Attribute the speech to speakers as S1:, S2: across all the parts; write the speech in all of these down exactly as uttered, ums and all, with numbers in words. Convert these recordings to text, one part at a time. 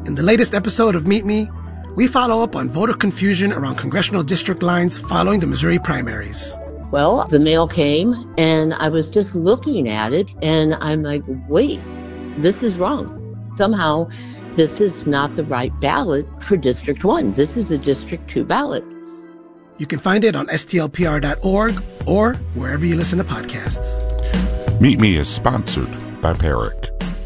S1: In the latest episode of Meet Me, we follow up on voter confusion around congressional district lines following the Missouri primaries.
S2: Well, the mail came, and I was just looking at it, and I'm like, wait, this is wrong. Somehow, this is not the right ballot for District one. This is the District two ballot.
S1: You can find it on S T L P R dot org or wherever you listen to podcasts.
S3: Meet Me is sponsored by Peric.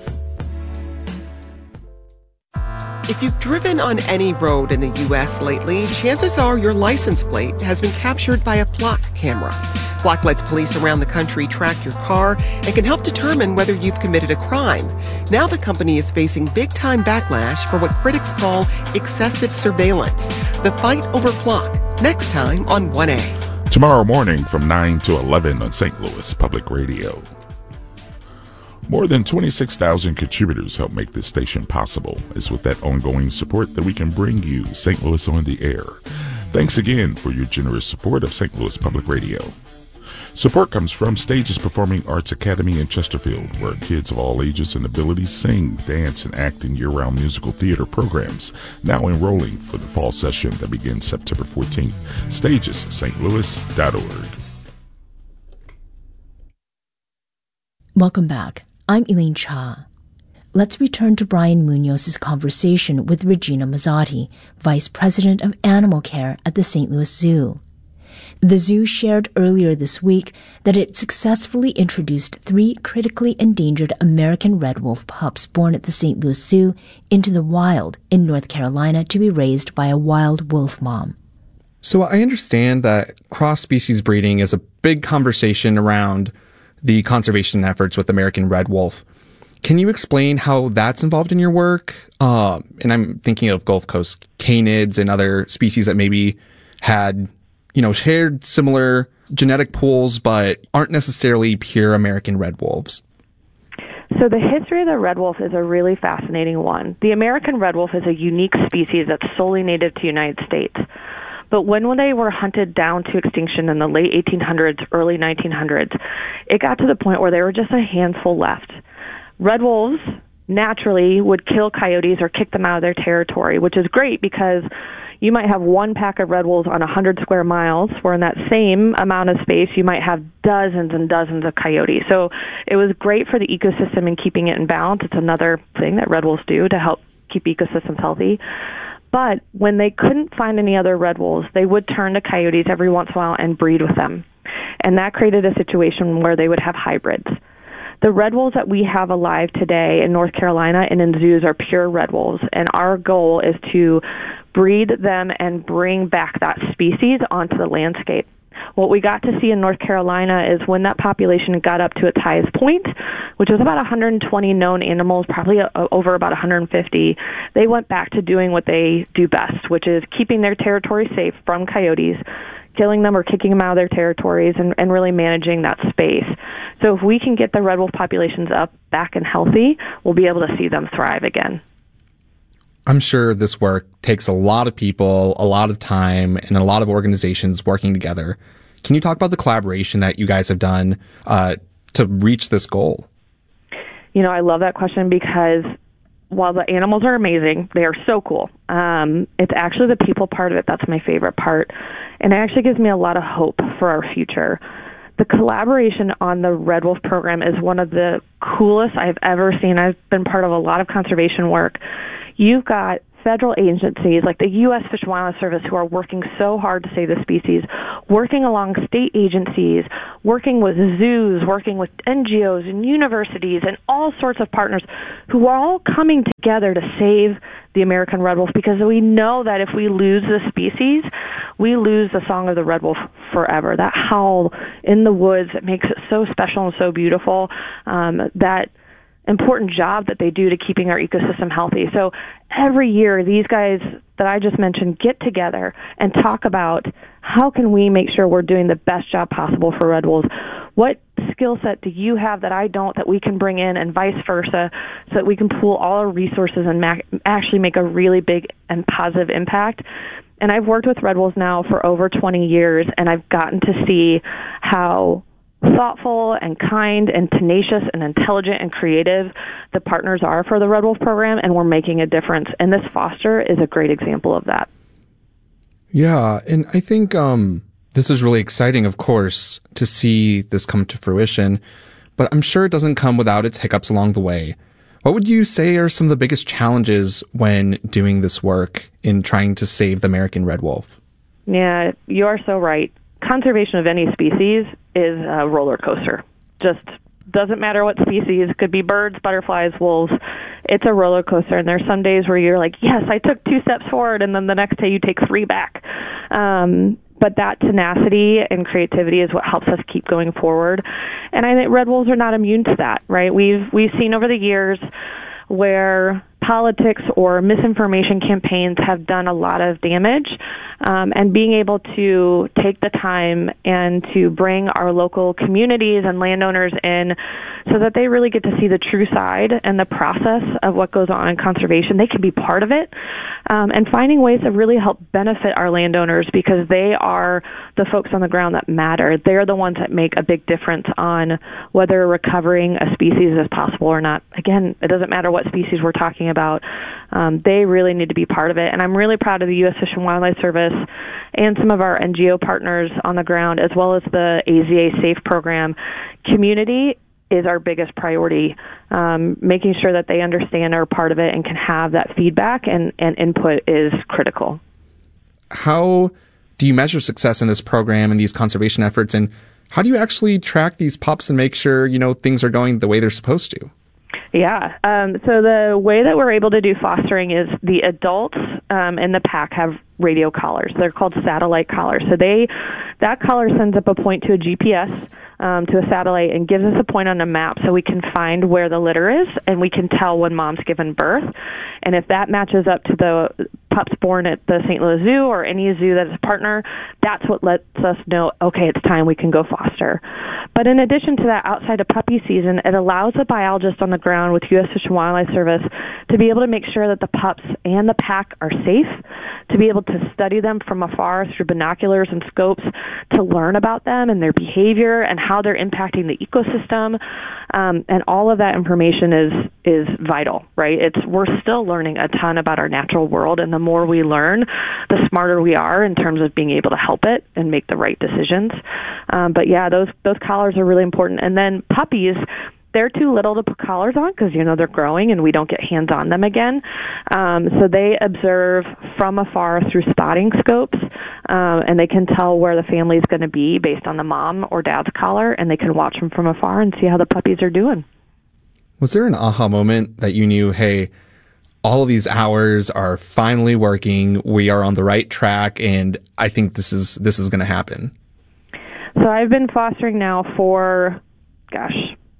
S4: If you've driven on any road in the U S lately, chances are your license plate has been captured by a Flock camera. Flock lets police around the country track your car and can help determine whether you've committed a crime. Now the company is facing big-time backlash for what critics call excessive surveillance. The fight over Flock, next time on one A.
S3: Tomorrow morning from nine to eleven on Saint Louis Public Radio. More than twenty-six thousand contributors help make this station possible. It's with that ongoing support that we can bring you Saint Louis on the air. Thanks again for your generous support of Saint Louis Public Radio. Support comes from Stages Performing Arts Academy in Chesterfield, where kids of all ages and abilities sing, dance, and act in year-round musical theater programs. Now enrolling for the fall session that begins September fourteenth. Stages St Louis dot org.
S5: Welcome back. I'm Elaine Cha. Let's return to Brian Munoz's conversation with Regina Mazzotti, Vice President of Animal Care at the Saint Louis Zoo. The zoo shared earlier this week that it successfully introduced three critically endangered American red wolf pups born at the Saint Louis Zoo into the wild in North Carolina to be raised by a wild wolf mom.
S6: So I understand that cross-species breeding is a big conversation around the conservation efforts with American red wolf. Can you explain how that's involved in your work? Uh, and I'm thinking of Gulf Coast canids and other species that maybe had, you know, shared similar genetic pools, but aren't necessarily pure American red wolves.
S7: So the history of the red wolf is a really fascinating one. The American red wolf is a unique species that's solely native to the United States. But when, when they were hunted down to extinction in the late eighteen hundreds, early nineteen hundreds, it got to the point where there were just a handful left. Red wolves naturally would kill coyotes or kick them out of their territory, which is great because you might have one pack of red wolves on one hundred square miles, where in that same amount of space you might have dozens and dozens of coyotes. So it was great for the ecosystem and keeping it in balance. It's another thing that red wolves do to help keep ecosystems healthy. But when they couldn't find any other red wolves, they would turn to coyotes every once in a while and breed with them. And that created a situation where they would have hybrids. The red wolves that we have alive today in North Carolina and in zoos are pure red wolves, and our goal is to breed them and bring back that species onto the landscape. What we got to see in North Carolina is when that population got up to its highest point, which was about one hundred twenty known animals, probably over about one hundred fifty, they went back to doing what they do best, which is keeping their territory safe from coyotes, killing them or kicking them out of their territories, and, and really managing that space. So if we can get the red wolf populations up, back and healthy, we'll be able to see them thrive again.
S6: I'm sure this work takes a lot of people, a lot of time, and a lot of organizations working together. Can you talk about the collaboration that you guys have done uh, to reach this goal?
S7: You know, I love that question because while the animals are amazing, they are so cool. Um, it's actually the people part of it that's my favorite part. And it actually gives me a lot of hope for our future. The collaboration on the Red Wolf program is one of the coolest I've ever seen. I've been part of a lot of conservation work. You've got federal agencies like the U S Fish and Wildlife Service who are working so hard to save the species, working along state agencies, working with zoos, working with N G Os and universities and all sorts of partners who are all coming together to save the American red wolf, because we know that if we lose the species, we lose the song of the red wolf forever. That howl in the woods that makes it so special and so beautiful, um, that important job that they do to keeping our ecosystem healthy. So every year, these guys that I just mentioned get together and talk about how can we make sure we're doing the best job possible for red wolves. What skill set do you have that I don't that we can bring in, and vice versa, so that we can pool all our resources and ma- actually make a really big and positive impact. And I've worked with red wolves now for over twenty years, and I've gotten to see how thoughtful and kind and tenacious and intelligent and creative the partners are for the Red Wolf program, and we're making a difference. And this foster is a great example of that.
S6: Yeah, and I think um, this is really exciting, of course, to see this come to fruition, but I'm sure it doesn't come without its hiccups along the way. What would you say are some of the biggest challenges when doing this work in trying to save the American red wolf?
S7: Yeah, you are so right. Conservation of any species is a roller coaster. Just doesn't matter what species. It could be birds, butterflies, wolves. It's a roller coaster, and there's some days where you're like, yes, I took two steps forward, and then the next day you take three back. Um, but that tenacity and creativity is what helps us keep going forward. And I think red wolves are not immune to that, right? We've we've seen over the years where politics or misinformation campaigns have done a lot of damage, um, and being able to take the time and to bring our local communities and landowners in so that they really get to see the true side and the process of what goes on in conservation. They can be part of it, um, and finding ways to really help benefit our landowners, because they are the folks on the ground that matter. They're the ones that make a big difference on whether recovering a species is possible or not. Again, it doesn't matter what species we're talking about. Um, they really need to be part of it. And I'm really proud of the U S Fish and Wildlife Service and some of our N G O partners on the ground, as well as the A Z A SAFE program. Community is our biggest priority, um, making sure that they understand are part of it and can have that feedback and, and input is critical.
S6: How do you measure success in this program and these conservation efforts, and how do you actually track these pups and make sure, you know, things are going the way they're supposed to?
S7: Yeah. Um, so the way that we're able to do fostering is the adults um, in the pack have radio collars. They're called satellite collars. So they that collar sends up a point to a G P S, um, to a satellite, and gives us a point on a map so we can find where the litter is, and we can tell when mom's given birth. And if that matches up to the pups born at the Saint Louis Zoo or any zoo that is a partner, that's what lets us know, okay, it's time, we can go foster. But in addition to that, outside of puppy season, it allows a biologist on the ground with U S Fish and Wildlife Service to be able to make sure that the pups and the pack are safe, to be able to study them from afar through binoculars and scopes, to learn about them and their behavior and how they're impacting the ecosystem. Um, and all of that information is is vital, right? It's we're still learning a ton about our natural world, and the more we learn, the smarter we are in terms of being able to help it and make the right decisions. Um, but yeah, those those collars are really important. And then puppies, they're too little to put collars on because, you know, they're growing and we don't get hands on them again. Um, so they observe from afar through spotting scopes, um, and they can tell where the family is going to be based on the mom or dad's collar, and they can watch them from afar and see how the puppies are doing.
S6: Was there an aha moment that you knew, hey, all of these hours are finally working, we are on the right track, and I think this is this is going to happen?
S7: So I've been fostering now for, gosh,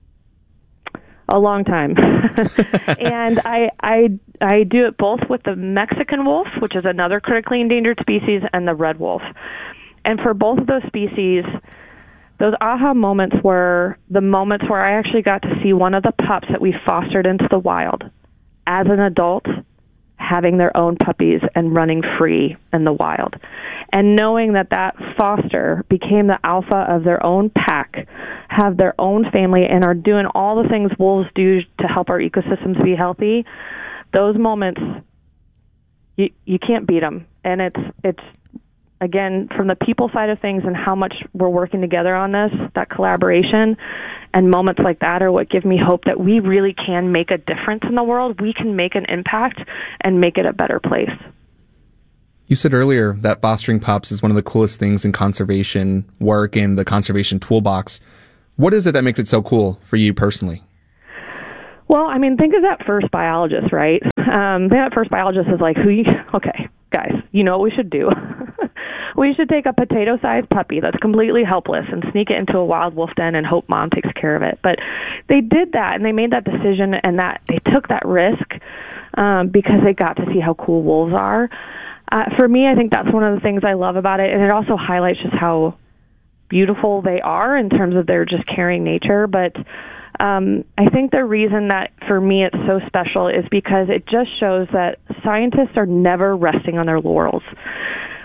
S7: a long time. And I, I, I do it both with the Mexican wolf, which is another critically endangered species, and the red wolf. And for both of those species, those aha moments were the moments where I actually got to see one of the pups that we fostered into the wild as an adult having their own puppies and running free in the wild. And knowing that that foster became the alpha of their own pack, have their own family, and are doing all the things wolves do to help our ecosystems be healthy, those moments, you you can't beat them. And it's, it's again, from the people side of things and how much we're working together on this, that collaboration and moments like that are what give me hope that we really can make a difference in the world. We can make an impact and make it a better place.
S6: You said earlier that fostering pups is one of the coolest things in conservation work in the conservation toolbox. What is it that makes it so cool for you personally?
S7: Well, I mean, think of that first biologist, right? Um, that first biologist is like, who you, okay, guys, you know what we should do? We should take a potato-sized puppy that's completely helpless and sneak it into a wild wolf den and hope mom takes care of it. But they did that, and they made that decision, and that they took that risk um, because they got to see how cool wolves are. Uh, for me, I think that's one of the things I love about it, and it also highlights just how beautiful they are in terms of their just caring nature. But um, I think the reason that, for me, it's so special is because it just shows that scientists are never resting on their laurels.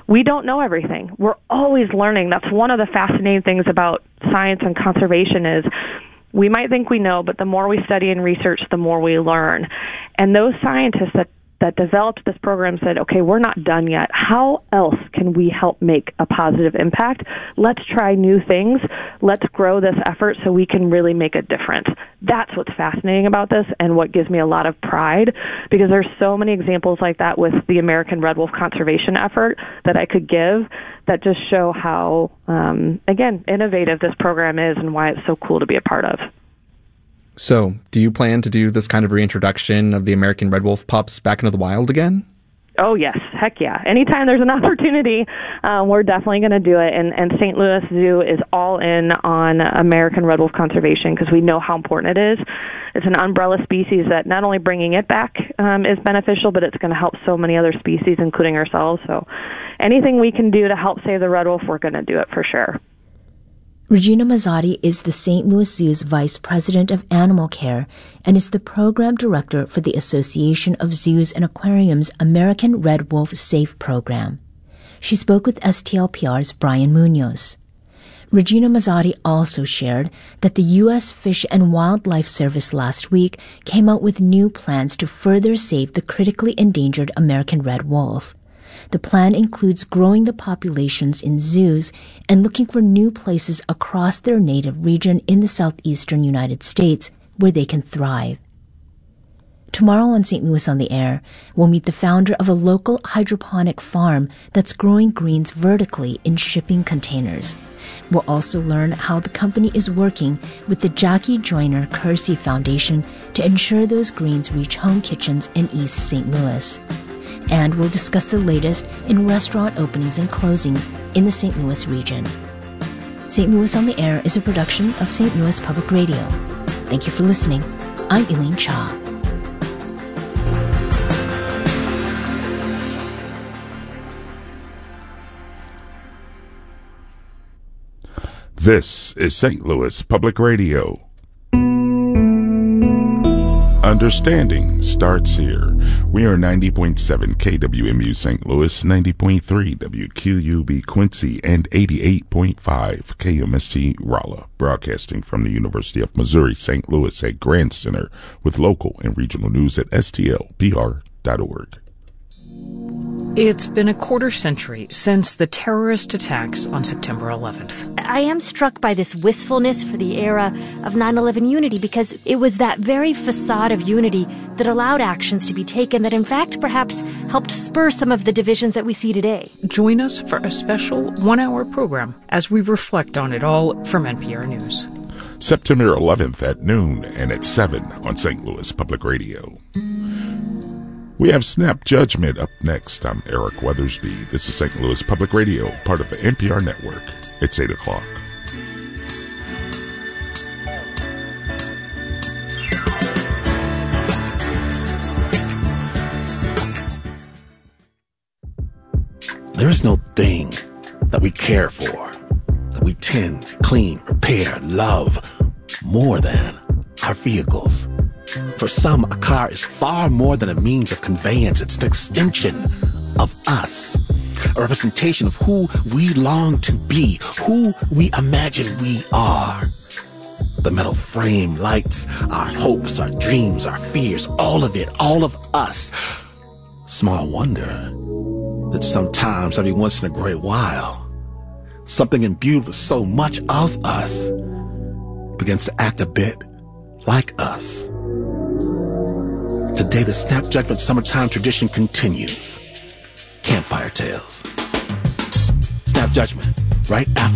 S7: we don't know everything. We're always learning. That's one of the fascinating things about science and conservation is we might think we know, but the more we study and research, the more we learn. And those scientists that that developed this program said, okay, we're not done yet. How else can we help make a positive impact? Let's try new things. Let's grow this effort so we can really make a difference. That's what's fascinating about this and what gives me a lot of pride, because there's so many examples like that with the American Red Wolf conservation effort that I could give that just show how, um, again, innovative this program is and why it's so cool to be a part of.
S6: So, do you plan to do this kind of reintroduction of the American red wolf pups back into the wild again?
S7: Oh, yes. Heck yeah. Anytime there's an opportunity, uh, we're definitely going to do it. And, and Saint Louis Zoo is all in on American red wolf conservation because we know how important it is. It's an umbrella species that not only bringing it back um, is beneficial, but it's going to help so many other species, including ourselves. So anything we can do to help save the red wolf, we're going to do it for sure.
S5: Regina Mazzotti is the Saint Louis Zoo's Vice President of Animal Care and is the Program Director for the Association of Zoos and Aquariums American Red Wolf SAFE program. She spoke with S T L P R's Brian Munoz. Regina Mazzotti also shared that the U S Fish and Wildlife Service last week came out with new plans to further save the critically endangered American red wolf. The plan includes growing the populations in zoos and looking for new places across their native region in the southeastern United States where they can thrive. Tomorrow on Saint Louis on the Air, we'll meet the founder of a local hydroponic farm that's growing greens vertically in shipping containers. We'll also learn how the company is working with the Jackie Joyner Kersey Foundation to ensure those greens reach home kitchens in East Saint Louis. And we'll discuss the latest in restaurant openings and closings in the Saint Louis region. Saint Louis on the Air is a production of Saint Louis Public Radio. Thank you for listening. I'm Elaine Cha.
S3: This is Saint Louis Public Radio. Understanding starts here. We are ninety point seven K W M U Saint Louis, ninety point three W Q U B Quincy, and eighty-eight point five K M S T Rolla, broadcasting from the University of Missouri Saint Louis at Grant Center with local and regional news at S T L P R dot org.
S8: It's been a quarter century since the terrorist attacks on September eleventh.
S9: I am struck by this wistfulness for the era of nine eleven unity because it was that very facade of unity that allowed actions to be taken that in fact perhaps helped spur some of the divisions that we see today.
S8: Join us for a special one-hour program as we reflect on it all from N P R News.
S3: September eleventh at noon and at seven on Saint Louis Public Radio. We have Snap Judgment up next. I'm Eric Weathersby. This is Saint Louis Public Radio, part of the N P R network. It's eight o'clock.
S10: There is no thing that we care for, that we tend, clean, repair, love more than our vehicles. For some, a car is far more than a means of conveyance. It's an extension of us, a representation of who we long to be, who we imagine we are. The metal frame lights our hopes, our dreams, our fears, all of it, all of us. Small wonder that sometimes, every once in a great while, something imbued with so much of us begins to act a bit like us. Today, the Snap Judgment summertime tradition continues. Campfire Tales. Snap Judgment, right after